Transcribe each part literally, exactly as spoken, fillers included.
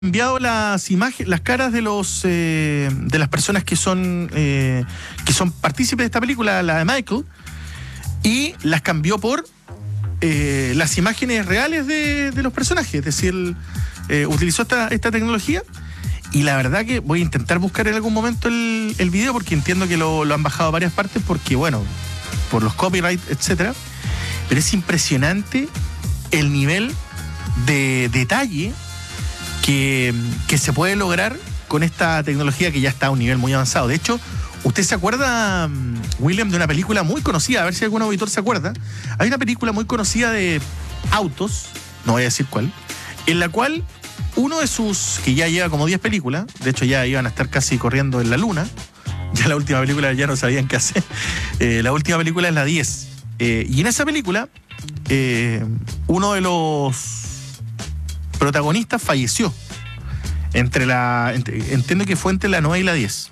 enviado las imágenes, las caras de los eh, de las personas que son eh, que son partícipes de esta película, la de Michael, y las cambió por eh, las imágenes reales de, de los personajes. Es decir, eh, utilizó esta, esta tecnología. Y la verdad que voy a intentar buscar en algún momento el, el video, porque entiendo que lo, lo han bajado a varias partes, porque bueno, por los copyright, etcétera. Pero es impresionante el nivel de detalle que, que se puede lograr con esta tecnología que ya está a un nivel muy avanzado. De hecho, ¿usted se acuerda, William, de una película muy conocida? A ver si algún auditor se acuerda. Hay una película muy conocida de autos, no voy a decir cuál, en la cual uno de sus, que ya lleva como diez películas, de hecho ya iban a estar casi corriendo en la luna, ya la última película ya no sabían qué hacer, eh, la última película es la diez, eh, y en esa película eh, uno de los protagonistas falleció, entre la, entre, entiendo que fue entre la nueve y la diez,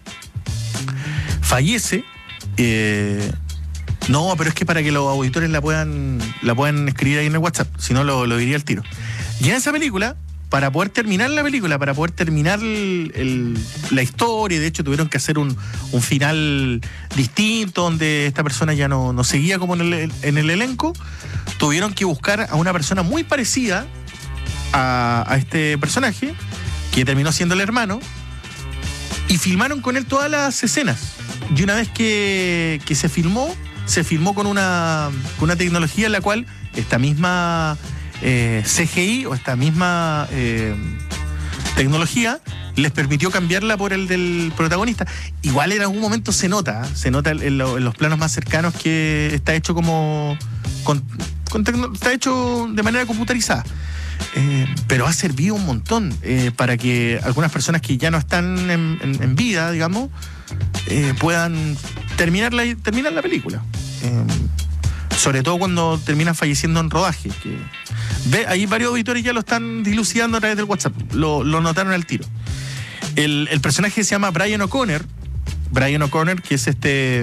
fallece, eh, no, pero es que para que los auditores la puedan, la puedan escribir ahí en el WhatsApp, si no lo, lo diría al tiro. Y en esa película, para poder terminar la película, para poder terminar el, el, la historia, de hecho tuvieron que hacer un, un final distinto, donde esta persona ya no, no seguía como en el, en el elenco, tuvieron que buscar a una persona muy parecida a, a este personaje, que terminó siendo el hermano, y filmaron con él todas las escenas. Y una vez que, que se filmó, se filmó con una, con una tecnología en la cual esta misma Eh, C G I o esta misma eh, tecnología les permitió cambiarla por el del protagonista. Igual en algún momento se nota, ¿eh? se nota en, en, lo, en los planos más cercanos que está hecho como con, con tecno, está hecho de manera computarizada, eh, pero ha servido un montón eh, para que algunas personas que ya no están en, en, en vida, digamos, eh, puedan terminar la, terminar la película. Eh, sobre todo cuando terminan falleciendo en rodaje, que ve, ahí varios auditores ya lo están dilucidando a través del WhatsApp, lo, lo notaron al tiro. El, el personaje se llama Brian O'Connor, Brian O'Connor, que es este, eh,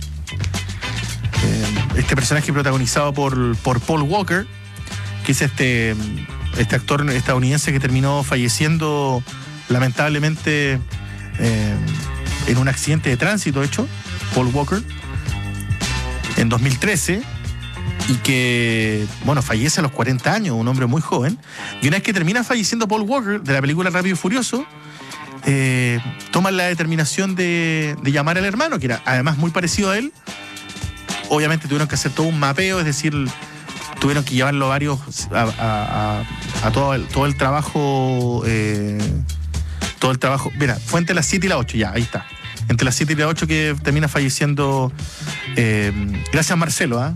este personaje protagonizado por, por Paul Walker, que es este, este actor estadounidense que terminó falleciendo lamentablemente eh, en un accidente de tránsito hecho, Paul Walker, en dos mil trece, y que, bueno, fallece a los cuarenta años, un hombre muy joven. Y una vez que termina falleciendo Paul Walker, de la película Rápido y Furioso, eh, toman la determinación de, de llamar al hermano, que era además muy parecido a él. Obviamente tuvieron que hacer todo un mapeo, es decir, tuvieron que llevarlo varios a, a, a, a todo, el, todo el trabajo, eh, todo el trabajo, mira, fue entre las siete y las ocho, ya, ahí está. Entre las siete y las ocho que termina falleciendo. Eh, gracias, Marcelo, ¿eh?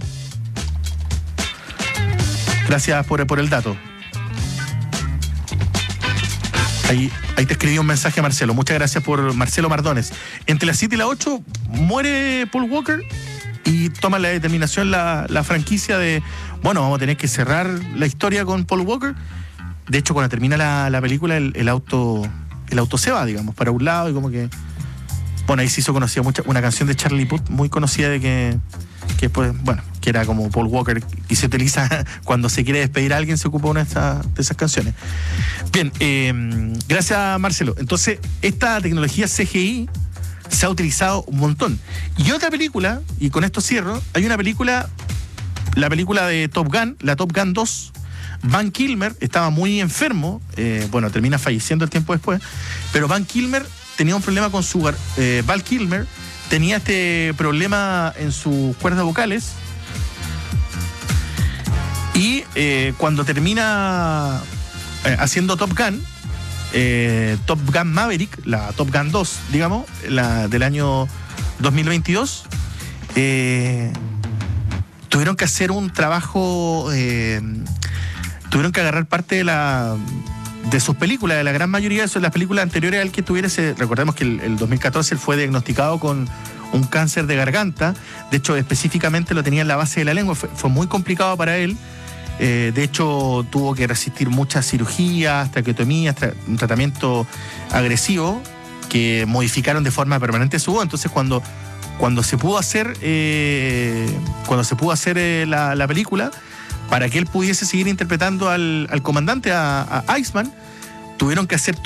Gracias por, por el dato. Ahí, ahí te escribí un mensaje, Marcelo. Muchas gracias por Marcelo Mardones. Entre las siete y las ocho muere Paul Walker y toma la determinación la, la franquicia de, bueno, vamos a tener que cerrar la historia con Paul Walker. De hecho, cuando termina la, la película, el, el auto el auto se va, digamos, para un lado, y como que, bueno, ahí se hizo conocida mucha, una canción de Charlie Puth muy conocida, de que, que pues, bueno, que era como Paul Walker, y se utiliza cuando se quiere despedir a alguien, se ocupa una de esas, de esas canciones. Bien, eh, gracias, Marcelo. Entonces, esta tecnología C G I se ha utilizado un montón. Y otra película, y con esto cierro, hay una película, la película de Top Gun, la Top Gun dos. Val Kilmer estaba muy enfermo, eh, bueno, termina falleciendo el tiempo después, pero Val Kilmer tenía un problema con su... Eh, Val Kilmer tenía este problema en sus cuerdas vocales, y eh, cuando termina eh, haciendo Top Gun, eh, Top Gun Maverick, la Top Gun dos, digamos, la del año dos mil veintidós, eh, tuvieron que hacer un trabajo, eh, tuvieron que agarrar parte de la... de sus películas, de la gran mayoría de las películas anteriores al que tuviera ese, recordemos que el, el dos mil catorce él fue diagnosticado con un cáncer de garganta, de hecho específicamente lo tenía en la base de la lengua, fue, fue muy complicado para él, eh, de hecho tuvo que resistir muchas cirugías, traqueotomías, tra- un tratamiento agresivo que modificaron de forma permanente su voz. Entonces cuando, cuando se pudo hacer eh, cuando se pudo hacer eh, la, la película, para que él pudiese seguir interpretando al, al comandante, a, a Iceman, tuvieron que hacer